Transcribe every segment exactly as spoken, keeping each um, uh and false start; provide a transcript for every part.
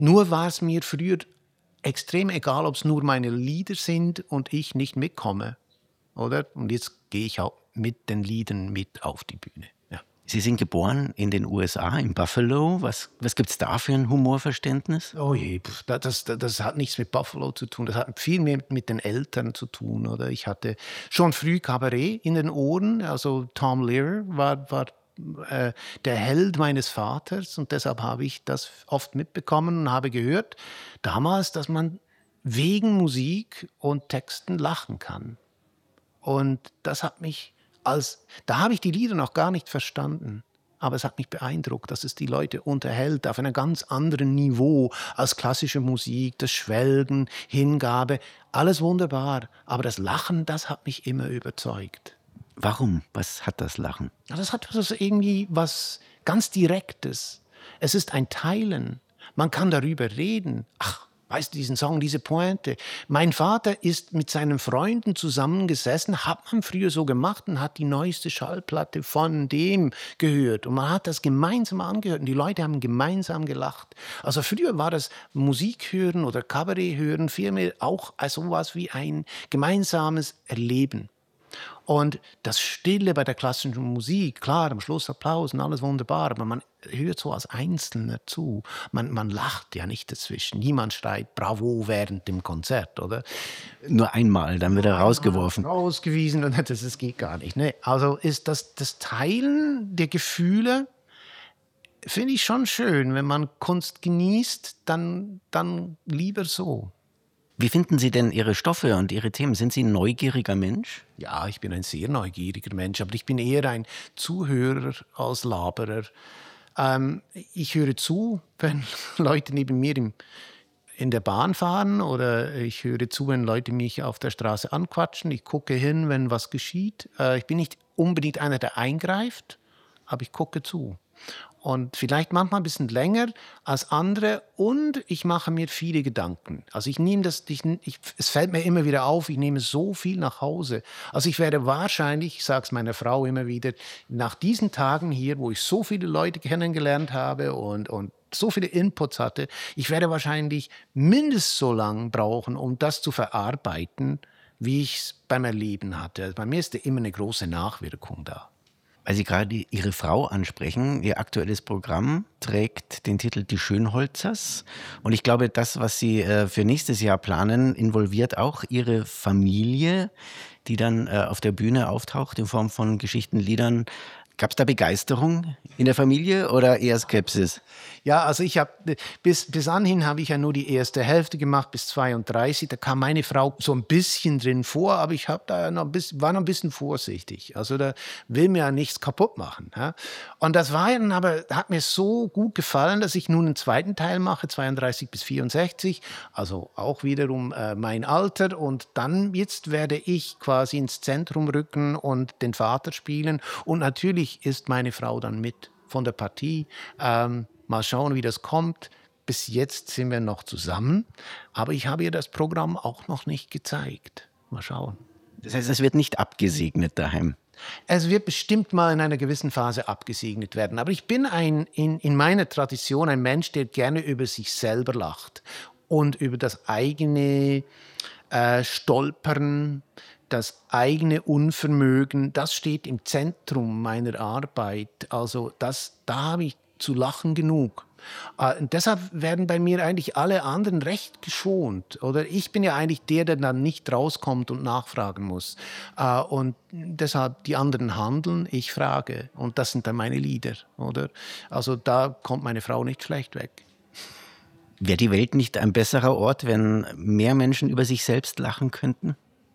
Nur war es mir früher extrem egal, ob es nur meine Lieder sind und ich nicht mitkomme, oder? Und jetzt gehe ich auch mit den Liedern mit auf die Bühne. Ja. Sie sind geboren in den U S A, in Buffalo. Was, was gibt es da für ein Humorverständnis? Oh je, pf, da- das, das, das hat nichts mit Buffalo zu tun. Das hat viel mehr mit, mit den Eltern zu tun, oder? Ich hatte schon früh Kabarett in den Ohren. Also Tom Lehrer war, war äh, der Held meines Vaters und deshalb habe ich das oft mitbekommen und habe gehört damals, dass man wegen Musik und Texten lachen kann. Und das hat mich als, da habe ich die Lieder noch gar nicht verstanden. Aber es hat mich beeindruckt, dass es die Leute unterhält auf einem ganz anderen Niveau als klassische Musik, das Schwelgen, Hingabe, alles wunderbar. Aber das Lachen, das hat mich immer überzeugt. Warum? Was hat das Lachen? Ja, das hat was irgendwie was ganz Direktes. Es ist ein Teilen. Man kann darüber reden. Ach, weißt du, diesen Song, diese Pointe. Mein Vater ist mit seinen Freunden zusammengesessen, hat man früher so gemacht und hat die neueste Schallplatte von dem gehört. Und man hat das gemeinsam angehört und die Leute haben gemeinsam gelacht. Also früher war das Musik hören oder Kabarett hören vielmehr auch als sowas wie ein gemeinsames Erleben. Und das Stille bei der klassischen Musik, klar, am Schluss Applaus und alles wunderbar, aber man hört so als Einzelner zu. Man, man lacht ja nicht dazwischen. Niemand schreit Bravo während dem Konzert, oder? Nur einmal, dann wird er rausgeworfen. Rausgewiesen und das, das geht gar nicht. Ne? Also ist das, das Teilen der Gefühle, finde ich schon schön. Wenn man Kunst genießt, dann, dann lieber so. Wie finden Sie denn Ihre Stoffe und Ihre Themen? Sind Sie ein neugieriger Mensch? Ja, ich bin ein sehr neugieriger Mensch, aber ich bin eher ein Zuhörer als Laberer. Ähm, ich höre zu, wenn Leute neben mir im, in der Bahn fahren oder ich höre zu, wenn Leute mich auf der Straße anquatschen. Ich gucke hin, wenn was geschieht. Äh, ich bin nicht unbedingt einer, der eingreift, aber ich gucke zu. Und vielleicht manchmal ein bisschen länger als andere und ich mache mir viele Gedanken. Also ich nehme das, ich, ich, es fällt mir immer wieder auf, ich nehme so viel nach Hause. Also ich werde wahrscheinlich, ich sage es meiner Frau immer wieder, nach diesen Tagen hier, wo ich so viele Leute kennengelernt habe und, und so viele Inputs hatte, ich werde wahrscheinlich mindestens so lange brauchen, um das zu verarbeiten, wie ich es beim Erleben hatte. Also bei mir ist da immer eine große Nachwirkung da. Weil Sie gerade Ihre Frau ansprechen, Ihr aktuelles Programm trägt den Titel Die Schönholzers. Und ich glaube, das, was Sie äh, für nächstes Jahr planen, involviert auch Ihre Familie, die dann äh, auf der Bühne auftaucht in Form von Geschichten, Liedern. Gab es da Begeisterung in der Familie oder eher Skepsis? Ja, also ich habe bis, bis anhin habe ich ja nur die erste Hälfte gemacht, bis zweiunddreißig. Da kam meine Frau so ein bisschen drin vor, aber ich habe da noch ein bisschen, war noch ein bisschen vorsichtig. Also da will mir ja nichts kaputt machen. Ja? Und das war dann aber, hat mir so gut gefallen, dass ich nun einen zweiten Teil mache, zweiunddreißig bis vierundsechzig. Also auch wiederum äh, mein Alter. Und dann jetzt werde ich quasi ins Zentrum rücken und den Vater spielen. Und natürlich ist meine Frau dann mit von der Partie. Ähm, mal schauen, wie das kommt. Bis jetzt sind wir noch zusammen, aber ich habe ihr das Programm auch noch nicht gezeigt. Mal schauen. Das heißt, es wird nicht abgesegnet daheim? Es wird bestimmt mal in einer gewissen Phase abgesegnet werden. Aber ich bin ein, in, in meiner Tradition ein Mensch, der gerne über sich selber lacht und über das eigene äh, Stolpern, das eigene Unvermögen, das steht im Zentrum meiner Arbeit. Also das, da habe ich zu lachen genug. Äh, und deshalb werden bei mir eigentlich alle anderen recht geschont. Oder ich bin ja eigentlich der, der dann nicht rauskommt und nachfragen muss. Äh, und deshalb die anderen handeln, ich frage. Und das sind dann meine Lieder. Oder? Also da kommt meine Frau nicht schlecht weg. Wäre die Welt nicht ein besserer Ort, wenn mehr Menschen über sich selbst lachen könnten?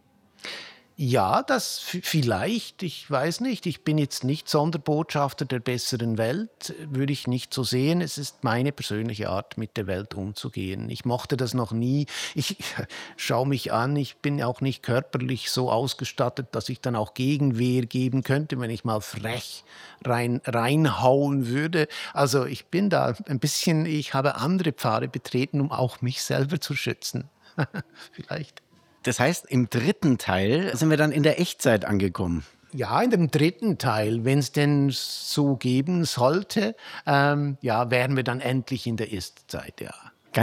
Ja, das f- vielleicht, ich weiß nicht. Ich bin jetzt nicht Sonderbotschafter der besseren Welt, würde ich nicht so sehen. Es ist meine persönliche Art, mit der Welt umzugehen. Ich mochte das noch nie. Ich schaue mich an, ich bin auch nicht körperlich so ausgestattet, dass ich dann auch Gegenwehr geben könnte, wenn ich mal frech rein, reinhauen würde. Also ich bin da ein bisschen, ich habe andere Pfade betreten, um auch mich selber zu schützen. Vielleicht. Das heißt, im dritten Teil sind wir dann in der Echtzeit angekommen. Ja, in dem dritten Teil, wenn es denn so geben sollte, ähm, ja, wären wir dann endlich in der Ist-Zeit, ja.